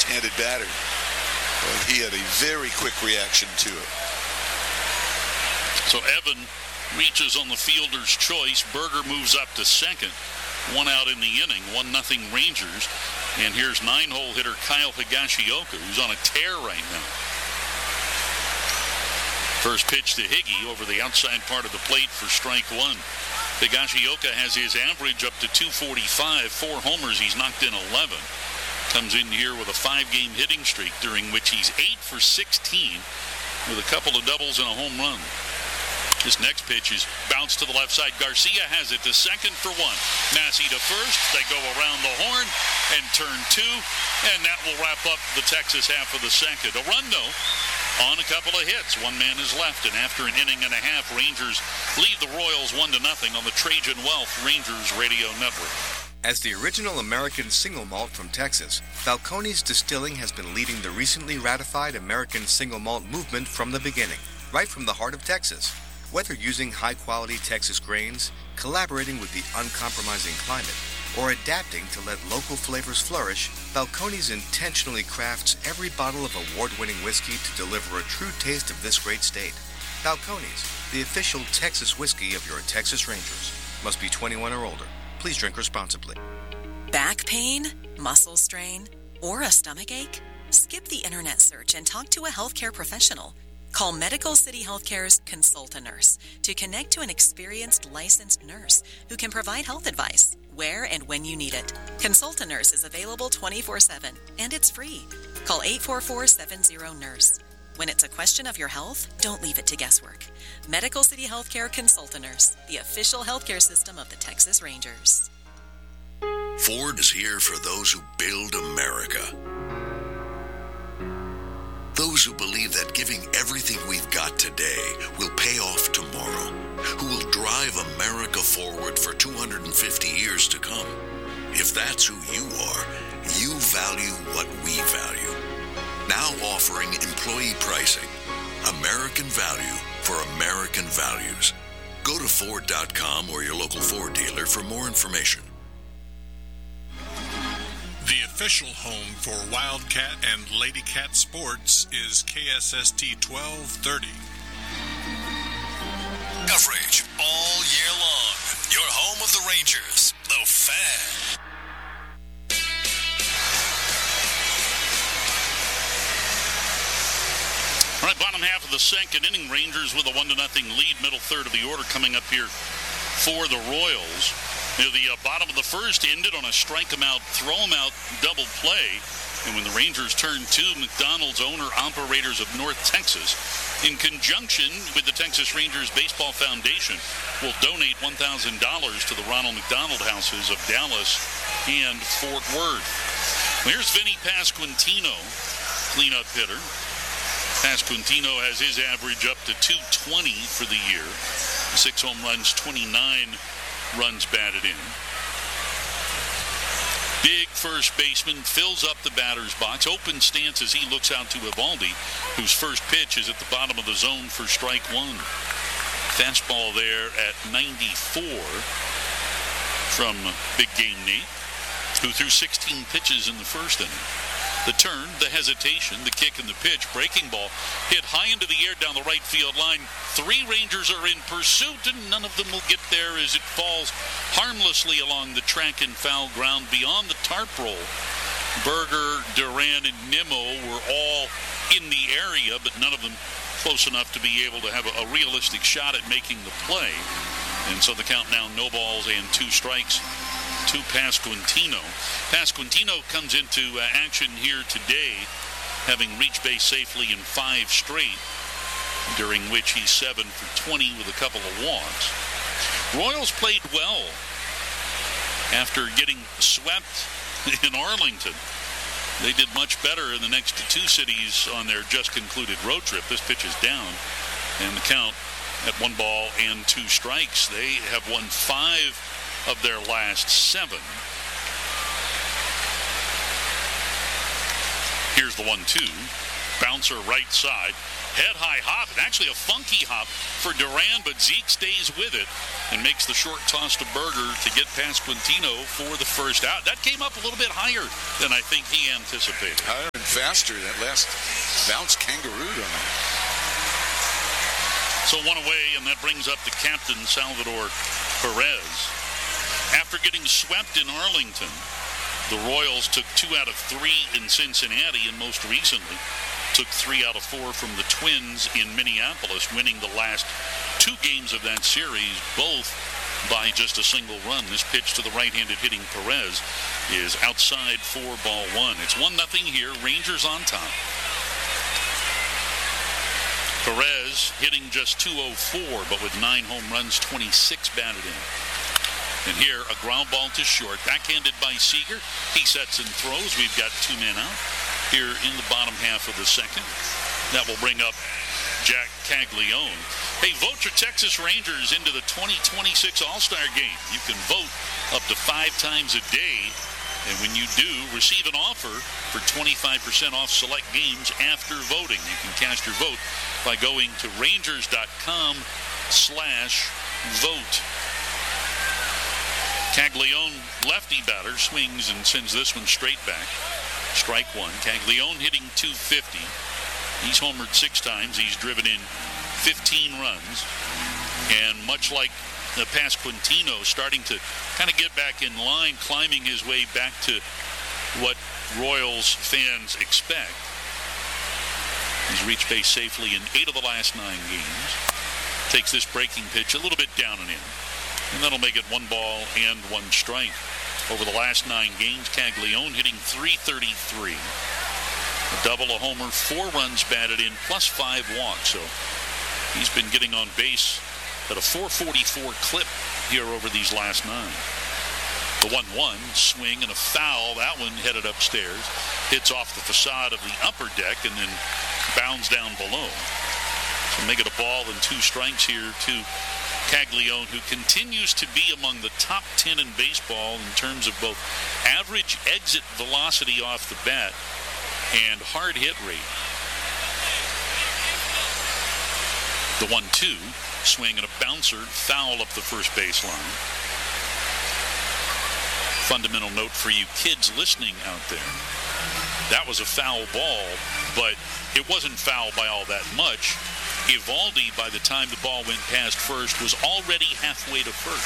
right-handed batter. Well, he had a very quick reaction to it. So Evan reaches on the fielder's choice. Berger moves up to second. One out in the inning, 1-0 Rangers. And here's 9-hole hitter Kyle Higashioka, who's on a tear right now. First pitch to Higgy over the outside part of the plate for strike one. Higashioka has his average up to 245, 4 homers. He's knocked in 11. Comes in here with a 5-game hitting streak, during which he's 8 for 16 with a couple of doubles and a home run. This next pitch is bounced to the left side. Garcia has it to second for 1. Massey to first. They go around the horn and turn 2, and that will wrap up the Texas half of the second. A run, though, on a couple of hits. One man is left, and after an inning and a half, Rangers lead the Royals 1-0 on the Trajan Wealth Rangers Radio Network. As the original American single malt from Texas, Falcone's Distilling has been leading the recently ratified American single malt movement from the beginning, right from the heart of Texas. Whether using high-quality Texas grains, collaborating with the uncompromising climate, or adapting to let local flavors flourish, Falcone's intentionally crafts every bottle of award-winning whiskey to deliver a true taste of this great state. Falcone's, the official Texas whiskey of your Texas Rangers. Must be 21 or older. Please drink responsibly. Back pain, muscle strain, or a stomach ache? Skip the internet search and talk to a healthcare professional. Call Medical City Healthcare's Consult-A-Nurse to connect to an experienced licensed nurse who can provide health advice where and when you need it. Consult-A-Nurse is available 24/7 and it's free. Call 844-70-NURSE. When it's a question of your health, don't leave it to guesswork. Medical City Healthcare Consult-A-Nurse, the official healthcare system of the Texas Rangers. Ford is here for those who build America. Those who believe that giving everything we've got today will pay off tomorrow. Who will drive America forward for 250 years to come. If that's who you are, you value what we value. Now offering employee pricing. American value for American values. Go to Ford.com or your local Ford dealer for more information. The official home for Wildcat and Ladycat sports is KSST 1230. Coverage all year long. Your home of the Rangers, The Fan. All right, bottom half of the second inning, Rangers with a 1-0 lead, middle third of the order coming up here for the Royals. You know, the bottom of the first ended on a strike-em-out, throw-em-out double play. And when the Rangers turned 2, McDonald's owner-operators of North Texas, in conjunction with the Texas Rangers Baseball Foundation, will donate $1,000 to the Ronald McDonald Houses of Dallas and Fort Worth. Well, here's Vinny Pasquantino, cleanup hitter. Pasquantino has his average up to 220 for the year. 6 home runs, 29 runs batted in. Big first baseman fills up the batter's box. Open stance as he looks out to Eovaldi, whose first pitch is at the bottom of the zone for strike one. Fastball there at 94 from Big Game Nate, who threw 16 pitches in the first inning. The turn, the hesitation, the kick, and the pitch. Breaking ball hit high into the air down the right field line. 3 Rangers are in pursuit, and none of them will get there as it falls harmlessly along the track and foul ground beyond the tarp roll. Berger, Duran, and Nimmo were all in the area, but none of them close enough to be able to have a realistic shot at making the play. And so the count now, no balls and 2 strikes to Pasquantino. Pasquantino comes into action here today, having reached base safely in 5 straight, during which he's 7 for 20 with a couple of walks. Royals played well after getting swept in Arlington. They did much better in the next 2 cities on their just concluded road trip. This pitch is down, and the count at 1 ball and 2 strikes. They have won 5 of their last 7. Here's the 1-2. Bouncer right side. Head high hop, and actually a funky hop for Duran, but Zeke stays with it and makes the short toss to Berger to get Pasquantino for the first out. That came up a little bit higher than I think he anticipated. 105 faster. That last bounce kangarooed on him. So one away, and that brings up the captain, Salvador Perez. After getting swept in Arlington, the Royals took 2 out of 3 in Cincinnati, and most recently took 3 out of 4 from the Twins in Minneapolis, winning the last 2 games of that series, both by just a single run. This pitch to the right-handed hitting Perez is outside for ball 1. It's 1-0 here. Rangers on top. Perez hitting just .204, but with 9 home runs, 26 batted in. And here, a ground ball to short, backhanded by Seager. He sets and throws. We've got 2 men out here in the bottom half of the second. That will bring up Jack Caglione. Hey, vote your Texas Rangers into the 2026 All-Star Game. You can vote up to 5 times a day. And when you do, receive an offer for 25% off select games after voting. You can cast your vote by going to Rangers.com/vote. Caglione, lefty batter, swings and sends this one straight back. Strike 1. Caglione hitting .250. He's homered 6 times. He's driven in 15 runs. And much like Pasquantino, starting to kind of get back in line, climbing his way back to what Royals fans expect. He's reached base safely in 8 of the last 9 games. Takes this breaking pitch a little bit down and in. And that'll make it 1 ball and 1 strike. Over the last 9 games, Caglione hitting .333. A double, a homer, 4 runs batted in, plus 5 walks. So he's been getting on base at a .444 clip here over these last 9. The 1-1 swing and a foul. That one headed upstairs. Hits off the facade of the upper deck and then bounds down below. So make it a ball and 2 strikes here to Caglione, who continues to be among the top 10 in baseball in terms of both average exit velocity off the bat and hard hit rate. The 1-2 swing and a bouncer, foul up the first baseline. Fundamental note for you kids listening out there. That was a foul ball, but it wasn't foul by all that much. Eovaldi, by the time the ball went past first, was already halfway to first.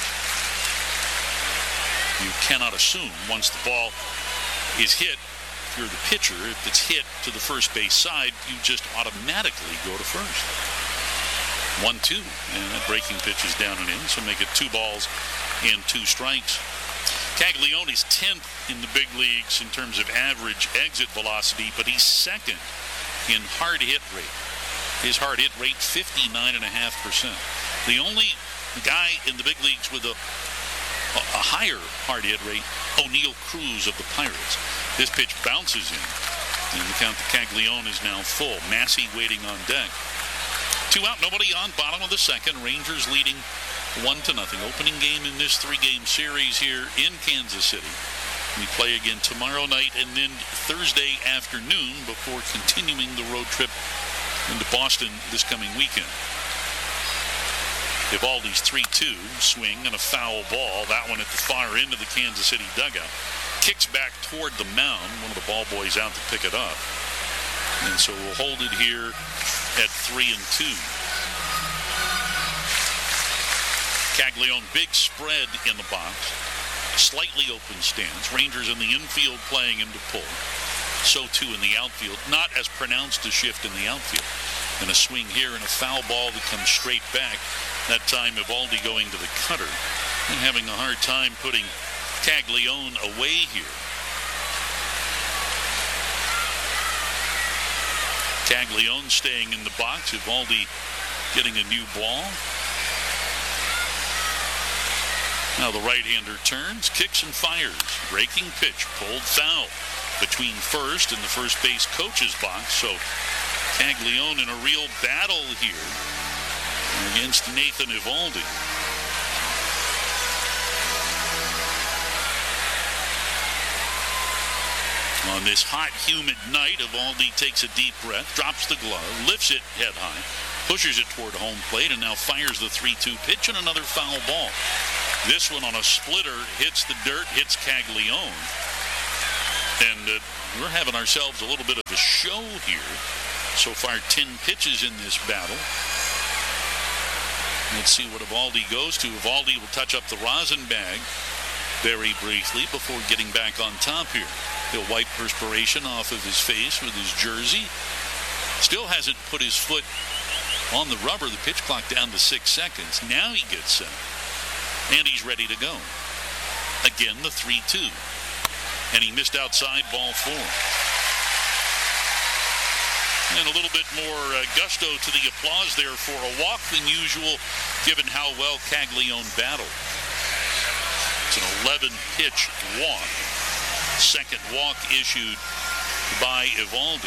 You cannot assume once the ball is hit, if you're the pitcher, if it's hit to the first base side, you just automatically go to first. 1-2, and that breaking pitch is down and in, so make it 2 balls and 2 strikes. Caglione's 10th in the big leagues in terms of average exit velocity, but he's 2nd in hard hit rate. His hard hit rate, 59.5%. The only guy in the big leagues with a higher hard hit rate, O'Neill Cruz of the Pirates. This pitch bounces in, and the count to Caglione is now full. Massey waiting on deck. 2 out, nobody on, bottom of the second. Rangers leading 1-0. Opening game in this 3-game series here in Kansas City. We play again tomorrow night and then Thursday afternoon before continuing the road trip into Boston this coming weekend. Eovaldi's 3-2 swing and a foul ball. That one at the far end of the Kansas City dugout. Kicks back toward the mound. One of the ball boys out to pick it up. And so we'll hold it here at 3-2. Caglione, big spread in the box. Slightly open stance. Rangers in the infield playing him to pull. So too in the outfield. Not as pronounced a shift in the outfield. And a swing here and a foul ball that comes straight back. That time Eovaldi going to the cutter and having a hard time putting Caglione away here. Caglione staying in the box. Eovaldi getting a new ball. Now the right-hander turns, kicks and fires. Breaking pitch, pulled foul between first and the first base coach's box. So Caglione in a real battle here against Nathan Eovaldi. On this hot, humid night, Eovaldi takes a deep breath, drops the glove, lifts it head high, pushes it toward home plate, and now fires the 3-2 pitch and another foul ball. This one on a splitter hits the dirt, hits Caglione. And we're having ourselves a little bit of a show here. So far, 10 pitches in this battle. Let's see what Eovaldi goes to. Eovaldi will touch up the rosin bag very briefly before getting back on top here. He'll wipe perspiration off of his face with his jersey. Still hasn't put his foot on the rubber. The pitch clock down to 6 seconds. Now he gets set. And he's ready to go. Again, the 3-2. And he missed outside, ball 4. And a little bit more gusto to the applause there for a walk than usual, given how well Caglione battled. It's an 11-pitch walk. Second walk issued by Eovaldi.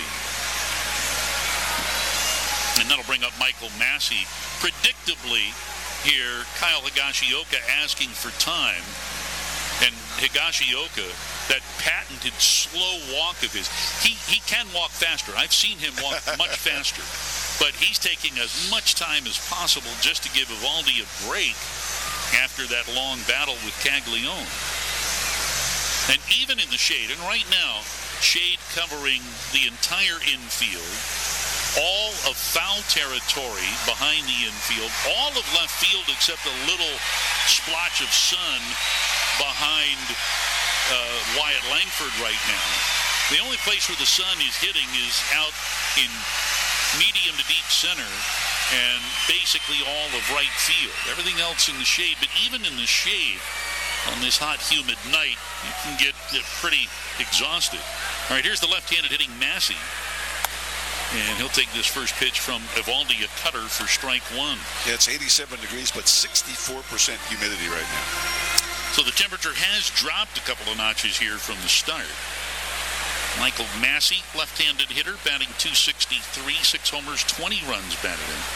And that'll bring up Michael Massey. Predictably here, Kyle Higashioka asking for time. And Higashioka, that patented slow walk of his, he can walk faster. I've seen him walk much faster. But he's taking as much time as possible just to give Eovaldi a break after that long battle with Caglione. And even in the shade, and right now, shade covering the entire infield, all of foul territory behind the infield, all of left field except a little splotch of sun behind Wyatt Langford right now. The only place where the sun is hitting is out in medium to deep center and basically all of right field. Everything else in the shade, but even in the shade on this hot, humid night, you can get pretty exhausted. All right, here's the left-handed hitting Massey. And he'll take this first pitch from Eovaldi, a cutter for strike 1. Yeah, it's 87 degrees, but 64% humidity right now. So the temperature has dropped a couple of notches here from the start. Michael Massey, left-handed hitter, batting .263, 6 homers, 20 runs batted in.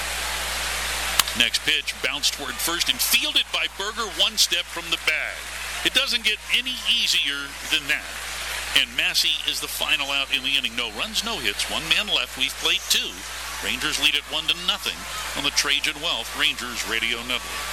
Next pitch, bounced toward first and fielded by Berger, one step from the bag. It doesn't get any easier than that. And Massey is the final out in the inning. No runs, no hits, 1 man left. We've played 2. Rangers lead it 1-0 on the Trajan Wealth Rangers Radio Network.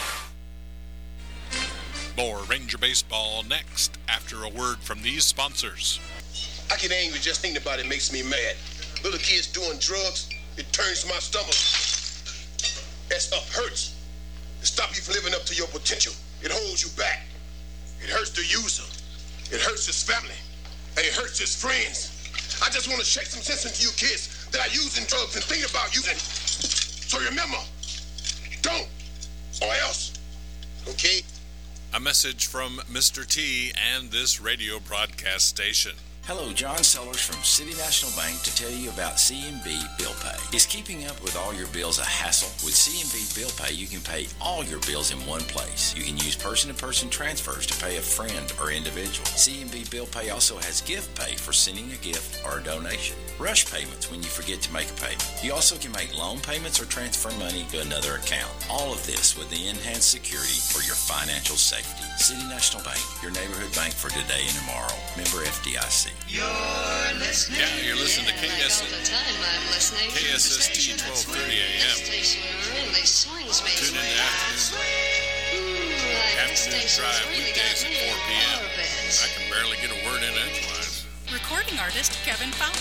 More Ranger Baseball next after a word from these sponsors. I get angry just thinking about it. Makes me mad. Little kids doing drugs, it turns my stomach. That stuff hurts. It stops you from living up to your potential. It holds you back. It hurts the user. It hurts his family. And it hurts his friends. I just want to shake some sense into you kids that are using drugs and thinking about using. So remember, don't, or else. Okay? A message from Mr. T and this radio broadcast station. Hello, John Sellers from City National Bank to tell you about CMB Bill Pay. Is keeping up with all your bills a hassle? With CMB Bill Pay, you can pay all your bills in one place. You can use person-to-person transfers to pay a friend or individual. CMB Bill Pay also has gift pay for sending a gift or a donation. Rush payments when you forget to make a payment. You also can make loan payments or transfer money to another account. All of this with the enhanced security for your financial safety. City National Bank, your neighborhood bank for today and tomorrow. Member FDIC. You're listening. Yeah, you're listening to KSST 1230 AM. Tune in to Afternoon Drive weekdays at 4 p.m. I can barely get a word in edgewise. Recording artist Kevin Fowler.